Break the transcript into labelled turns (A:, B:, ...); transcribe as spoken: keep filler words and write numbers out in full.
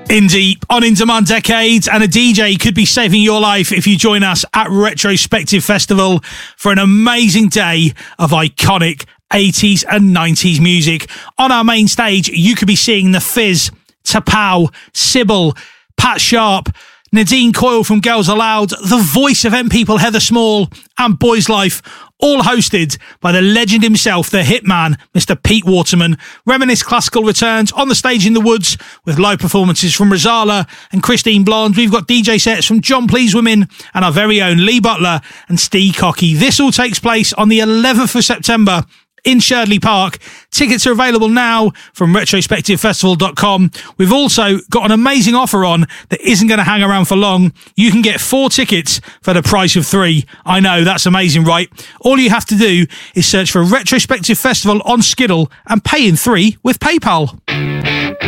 A: Indie on In Demand Decades, and a D J could be saving your life if you join us at Retrospective Festival for an amazing day of iconic eighties and nineties music. On our main stage, you could be seeing The Fizz, Tapao, Sybil, Pat Sharp, Nadine Coyle from Girls Aloud, the voice of M People Heather Small, and Boys Life, all hosted by the legend himself, the hitman, Mister Pete Waterman. Reminisce Classical returns on the stage in the Woods with live performances from Rosala and Christine Blonde. We've got D J sets from John Pleasewomen and our very own Lee Butler and Steve Cocky. This all takes place on the eleventh of September in Sherdley Park. Tickets are available now from retrospective festival dot com. We've also got an amazing offer on that isn't going to hang around for long. You can get four tickets for the price of three. I know, that's amazing, right? All you have to do is search for Retrospective Festival on Skiddle and pay in three with PayPal.